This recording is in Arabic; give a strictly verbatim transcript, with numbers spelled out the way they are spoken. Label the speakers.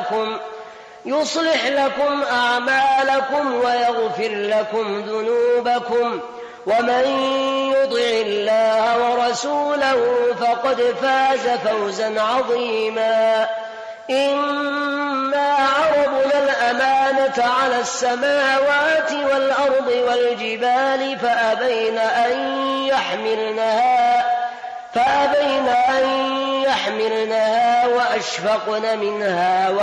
Speaker 1: لكم يصلح لكم أعمالكم ويغفر لكم ذنوبكم ومن يطع الله ورسوله فقد فاز فوزا عظيما. إنا عرضنا الأمانة على السماوات والأرض والجبال فأبين أن يحملنها فأبين أن يحملنها وأشفقن منها